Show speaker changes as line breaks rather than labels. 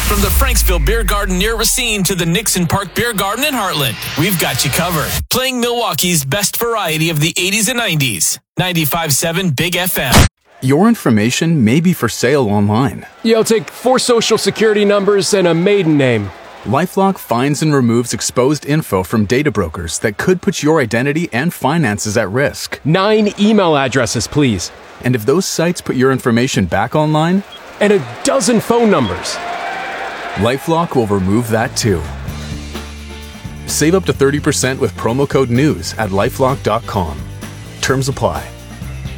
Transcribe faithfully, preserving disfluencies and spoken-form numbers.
From the Franksville Beer Garden near Racine to the Nixon Park Beer Garden in Heartland, we've got you covered. Playing Milwaukee's best variety of the eighties and nineties. ninety-five point seven Big F M.
Your information may be for sale online.
Yeah, I'll take four social security numbers and a maiden name.
LifeLock finds and removes exposed info from data brokers that could put your identity and finances at risk.
Nine email addresses, please.
And if those sites put your information back online?
And a dozen phone numbers.
LifeLock will remove that too. Save up to thirty percent with promo code NEWS at lifelock dot com. Terms apply.